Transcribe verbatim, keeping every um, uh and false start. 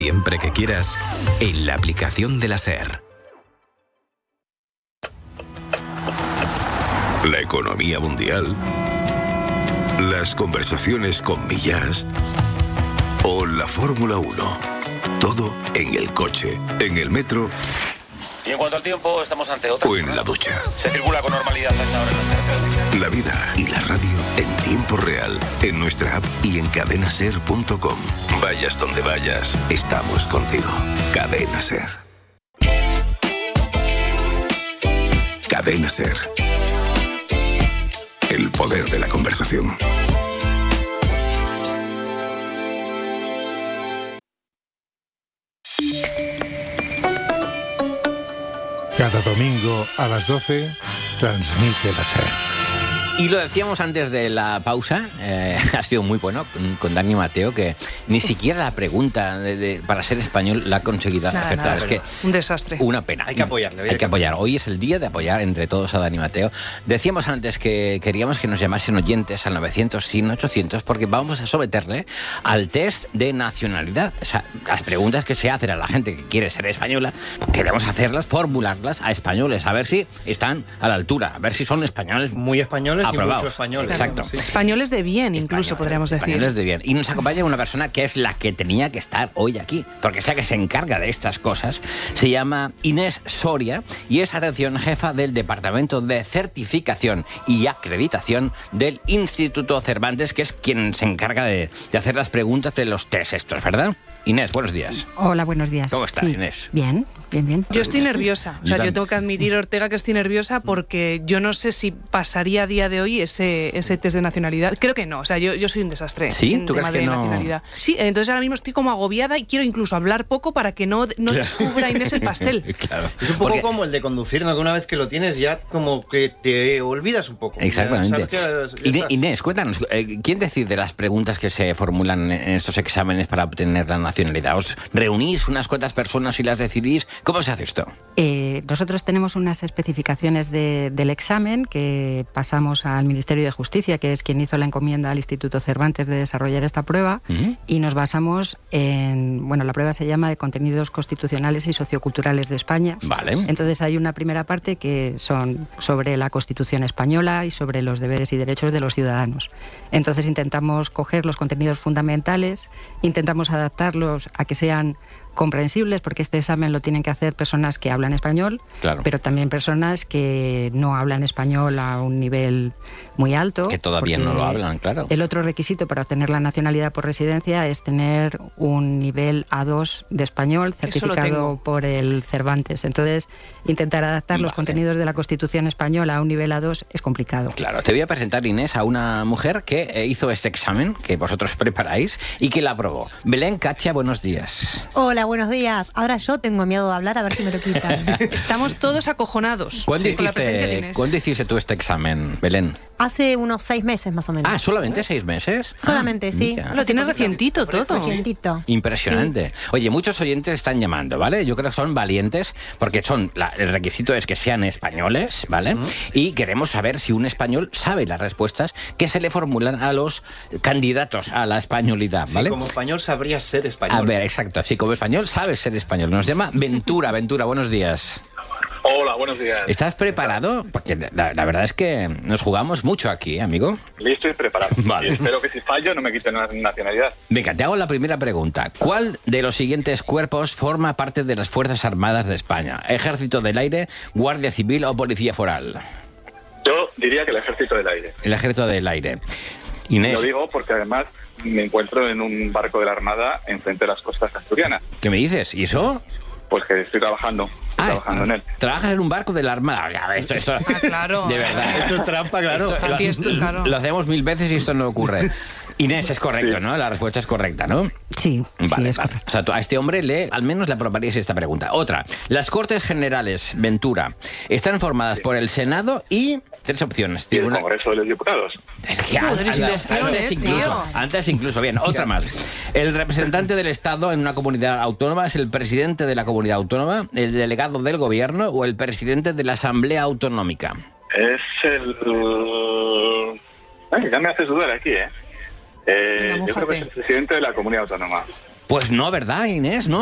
Siempre que quieras, en la aplicación de la SER. La economía mundial, las conversaciones con Millás o la Fórmula uno. Todo en el coche, en el metro. Y en cuanto al tiempo, estamos ante otra. O en la ducha. Se circula con normalidad hasta ahora en las carreteras. La vida y la radio en tiempo real, en nuestra app y en cadena ser punto com. Vayas donde vayas, estamos contigo. Cadena Ser. Cadena Ser. El poder de la conversación. Cada domingo a las doce, transmite la SER. Y lo decíamos antes de la pausa, eh, ha sido muy bueno con Dani Mateo, que ni siquiera la pregunta de, de, para ser español la ha conseguido nada, acertar. Nada, es que un desastre. Una pena. Hay que apoyarle. Hay que, que apoyar. Hoy es el día de apoyar entre todos a Dani Mateo. Decíamos antes que queríamos que nos llamasen oyentes al novecientos, cien, ochocientos, porque vamos a someterle al test de nacionalidad. O sea, las preguntas que se hacen a la gente que quiere ser española, queremos hacerlas, formularlas a españoles, a ver si están a la altura, a ver si son españoles. Muy españoles aprobados. Y mucho españoles. Exacto. Claro, sí. Españoles de bien, incluso, españoles, podríamos decir. Españoles de bien. Y nos acompaña una persona que es la que tenía que estar hoy aquí, porque es la que se encarga de estas cosas. Se llama Inés Soria y es, atención, jefa del Departamento de Certificación y Acreditación del Instituto Cervantes, que es quien se encarga de, de hacer las preguntas de los test estos, ¿verdad? Inés, buenos días. Hola, buenos días. ¿Cómo estás, sí. Inés? Bien, bien, bien. Yo estoy nerviosa. O sea, yo tengo que admitir, Ortega, que estoy nerviosa porque yo no sé si pasaría a día de hoy ese, ese test de nacionalidad. Creo que no. O sea, yo, yo soy un desastre. ¿Sí? En ¿Tú tema crees que de no? Nacionalidad. Sí, entonces ahora mismo estoy como agobiada y quiero incluso hablar poco para que no, no descubra Inés el pastel. Claro. Es un poco Porque... como el de conducir, ¿no? Que una vez que lo tienes ya como que te olvidas un poco. Exactamente. Ya, Inés, Inés, cuéntanos, eh, ¿quién decide las preguntas que se formulan en estos exámenes para obtener la nacionalidad? ¿Os reunís unas cuantas personas y las decidís? ¿Cómo se hace esto? Eh, nosotros tenemos unas especificaciones de, del examen que pasamos al Ministerio de Justicia, que es quien hizo la encomienda al Instituto Cervantes de desarrollar esta prueba, uh-huh. y nos basamos en, bueno, la prueba se llama de contenidos constitucionales y socioculturales de España. Vale. Entonces hay una primera parte que son sobre la Constitución española y sobre los deberes y derechos de los ciudadanos. Entonces intentamos coger los contenidos fundamentales, intentamos adaptarlos a que sean comprensibles, porque este examen lo tienen que hacer personas que hablan español, claro. pero también personas que no hablan español a un nivel muy alto. Que todavía no lo hablan, claro. El otro requisito para obtener la nacionalidad por residencia es tener un nivel A dos de español certificado por el Cervantes. Entonces, intentar adaptar vale. los contenidos de la Constitución española a un nivel A dos es complicado. Claro, te voy a presentar, Inés, a una mujer que hizo este examen, que vosotros preparáis, y que la aprobó. Belén Cacha, buenos días. Hola, buenos días. Ahora yo tengo miedo de hablar, a ver si me lo quitan. Estamos todos acojonados. ¿Cuándo, sí, hiciste, ¿Cuándo hiciste tú este examen, Belén? Hace unos seis meses más o menos. Ah, ¿solamente seis meses? Solamente, ah, sí. Lo tienes recientito todo. Recientito. Impresionante. Sí. Oye, muchos oyentes están llamando, ¿vale? Yo creo que son valientes porque son la, el requisito es que sean españoles, ¿vale? Uh-huh. Y queremos saber si un español sabe las respuestas que se le formulan a los candidatos a la españolidad, ¿vale? Sí, como español sabrías ser español. A ver, exacto. Sí, como español sabes ser español. Nos llama Ventura. Ventura, buenos días. Hola, buenos días. ¿Estás preparado? Porque la, la verdad es que nos jugamos mucho aquí, amigo. Listo y preparado. Vale. Y espero que si fallo no me quiten la nacionalidad. Venga, te hago la primera pregunta. ¿Cuál de los siguientes cuerpos forma parte de las Fuerzas Armadas de España? ¿Ejército del Aire, Guardia Civil o Policía Foral? Yo diría que el Ejército del Aire. El Ejército del Aire. Inés. Lo digo porque además me encuentro en un barco de la Armada enfrente de las costas asturianas. ¿Qué me dices? ¿Y eso? Pues que estoy trabajando. Ah, trabajando en él. Trabajas en un barco de la Armada. Esto, esto, ah, claro. De verdad. Esto es trampa, claro. Esto, lo, esto, claro. Lo hacemos mil veces y esto no ocurre. Inés, es correcto, sí. ¿no? La respuesta es correcta, ¿no? Sí, vale, sí, es vale. correcto. O sea, tú, a este hombre le, al menos le aprobarías esta pregunta. Otra. Las Cortes Generales, Ventura, están formadas sí. por el Senado y... Tres opciones. ¿Y el una... Congreso de los Diputados? Es que antes, antes, antes incluso. Antes incluso. Bien, otra más. El representante del Estado en una comunidad autónoma es el presidente de la comunidad autónoma, el delegado del gobierno o el presidente de la Asamblea Autonómica. Es el... Ay, ya me haces dudar aquí, ¿eh? eh yo creo que es el presidente de la comunidad autónoma. Pues no, ¿verdad, Inés? No.